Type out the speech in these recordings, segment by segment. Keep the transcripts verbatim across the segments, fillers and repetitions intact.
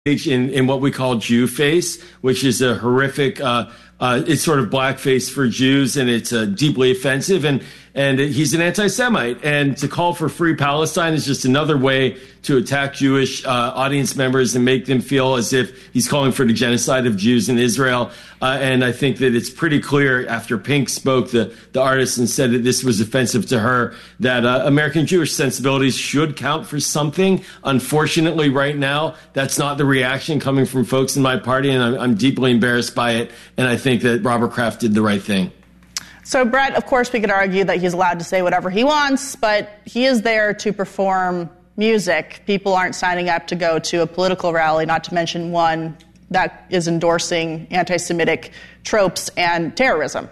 in, in what we call Jew face, which is a horrific, uh, uh, it's sort of blackface for Jews, and it's uh, deeply offensive. And and he's an anti-Semite. And to call for free Palestine is just another way to attack Jewish uh, audience members and make them feel as if he's calling for the genocide of Jews in Israel. Uh, and I think that it's pretty clear after Pink spoke, the, the artist, and said that this was offensive to her, that uh, American Jewish sensibilities should count for something. Unfortunately, right now, that's not the reaction coming from folks in my party, and I'm, I'm deeply embarrassed by it. And I think that Robert Kraft did the right thing. So, Brett, of course, we could argue that he's allowed to say whatever he wants, but he is there to perform music. People aren't signing up to go to a political rally, not to mention one that is endorsing anti-Semitic tropes and terrorism.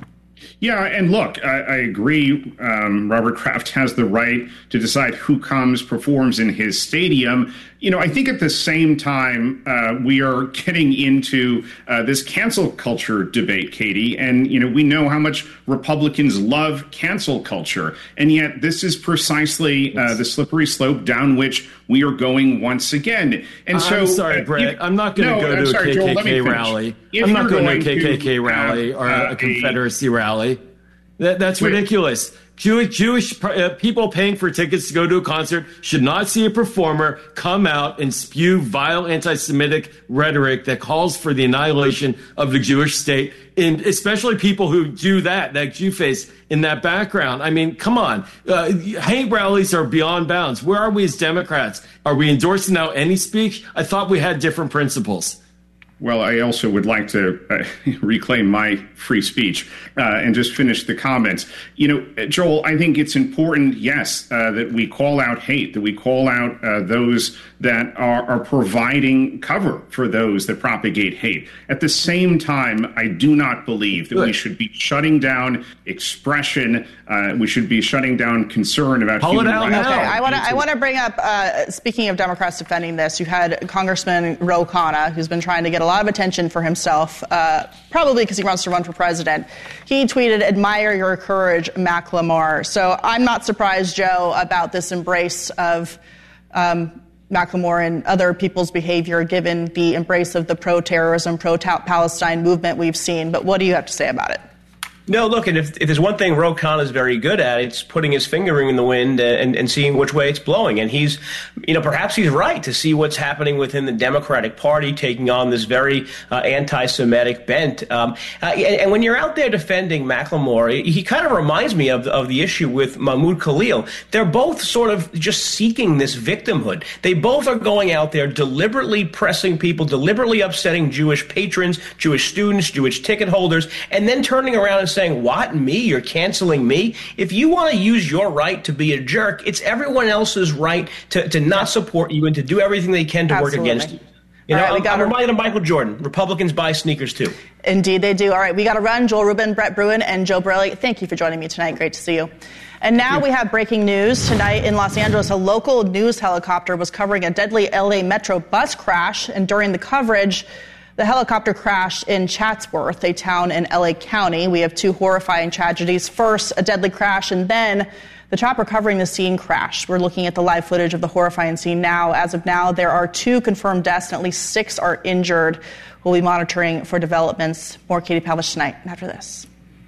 Yeah, and look, I, I agree. Um, Robert Kraft has the right to decide who comes, performs in his stadium. You know, I think at the same time, uh, we are getting into uh, this cancel culture debate, Katie. And, you know, we know how much Republicans love cancel culture. And yet this is precisely uh, the slippery slope down which we are going once again. And so, I'm sorry, uh, Brett. you, I'm not going to no, go to sorry, a K K K Joel, rally. If I'm not going to a K K K to, rally or uh, a Confederacy a, rally. That, that's wait. ridiculous. Jewish, Jewish uh, people paying for tickets to go to a concert should not see a performer come out and spew vile anti-Semitic rhetoric that calls for the annihilation of the Jewish state, and especially people who do that, that Jew face in that background. I mean, come on. Uh, hate rallies are beyond bounds. Where are we as Democrats? Are we endorsing now any speech? I thought we had different principles. Well, I also would like to uh, reclaim my free speech uh, and just finish the comments. You know, Joel, I think it's important, yes, uh, that we call out hate, that we call out uh, those that are, are providing cover for those that propagate hate. At the same time, I do not believe that Good. we should be shutting down expression. Uh, we should be shutting down concern about Call human it out rights. now. Okay, I want to I want to bring up, uh, speaking of Democrats defending this, you had Congressman Ro Khanna, who's been trying to get a lot of attention for himself, uh, probably because he wants to run for president. He tweeted, "Admire your courage, Macklemore." So I'm not surprised, Joe, about this embrace of um, Macklemore and other people's behavior, given the embrace of the pro-terrorism, pro-Palestine movement we've seen. But what do you have to say about it? No, look, and if, if there's one thing Ro Khanna is very good at, it's putting his finger in the wind and, and seeing which way it's blowing. And he's, you know, perhaps he's right to see what's happening within the Democratic Party, taking on this very uh, anti-Semitic bent. Um, uh, and, and when you're out there defending Macklemore, he kind of reminds me of, of the issue with Mahmoud Khalil. They're both sort of just seeking this victimhood. They both are going out there deliberately pressing people, deliberately upsetting Jewish patrons, Jewish students, Jewish ticket holders, and then turning around and saying, what, me? You're canceling me? If you want to use your right to be a jerk, it's everyone else's right to, to not support you and to do everything they can to Absolutely. work against you. You know, right, I'm, I'm reminded of Michael Jordan. Republicans buy sneakers, too. Indeed, they do. All right, we got to run. Joel Rubin, Brett Bruen, and Joe Borelli, thank you for joining me tonight. Great to see you. And now we have breaking news. Tonight in Los Angeles, a local news helicopter was covering a deadly L A Metro bus crash, and during the coverage, the helicopter crashed in Chatsworth, a town in L A County. We have two horrifying tragedies. First, a deadly crash, and then the chopper covering the scene crashed. We're looking at the live footage of the horrifying scene now. As of now, there are two confirmed deaths and at least six are injured. We'll be monitoring for developments. More Katie Pavlich tonight after this.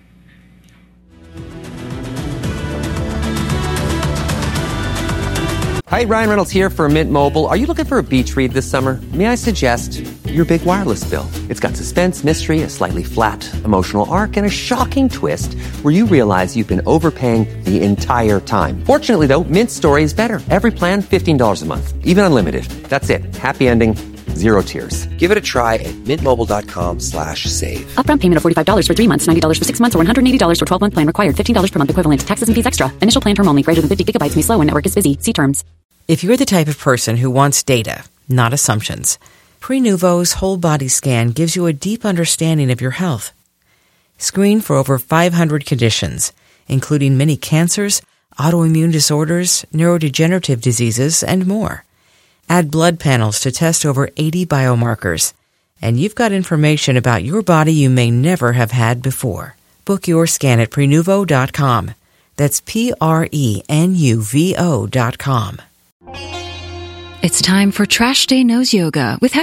Hi, Ryan Reynolds here for Mint Mobile. Are you looking for a beach read this summer? May I suggest your big wireless bill? It's got suspense, mystery, a slightly flat, emotional arc, and a shocking twist where you realize you've been overpaying the entire time. Fortunately, though, Mint's story is better. Every plan, fifteen dollars a month, even unlimited. That's it. Happy ending. Zero tears. Give it a try at mintmobile.com slash save. Upfront payment of forty-five dollars for three months, ninety dollars for six months, or one hundred eighty dollars for twelve-month plan required. fifteen dollars per month equivalent. Taxes and fees extra. Initial plan term only. Greater than fifty gigabytes may slow when network is busy. See terms. If you're the type of person who wants data, not assumptions, Prenuvo's whole body scan gives you a deep understanding of your health. Screen for over five hundred conditions, including many cancers, autoimmune disorders, neurodegenerative diseases, and more. Add blood panels to test over eighty biomarkers, and you've got information about your body you may never have had before. Book your scan at Prenuvo dot com. That's P R E N U V O dot com. It's time for Trash Day Nose Yoga with